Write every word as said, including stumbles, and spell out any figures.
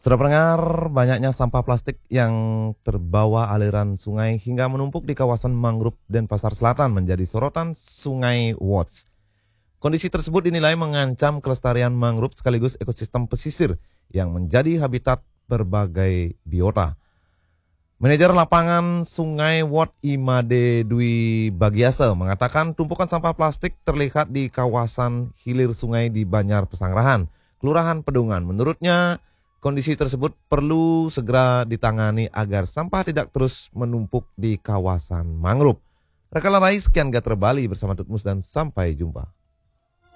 Sudah pendengar, banyaknya sampah plastik yang terbawa aliran sungai hingga menumpuk di kawasan mangrove Denpasar Selatan menjadi sorotan Sungai Watch. Kondisi tersebut dinilai mengancam kelestarian mangrove sekaligus ekosistem pesisir yang menjadi habitat berbagai biota. Manajer lapangan Sungai Watch Imade Dwi Bagiase mengatakan tumpukan sampah plastik terlihat di kawasan hilir sungai di Banjar Pesanggerahan, Kelurahan Pedungan. Menurutnya, kondisi tersebut perlu segera ditangani agar sampah tidak terus menumpuk di kawasan mangrove. Rekan Larai, sekian Gatra Bali bersama Tutmus dan sampai jumpa.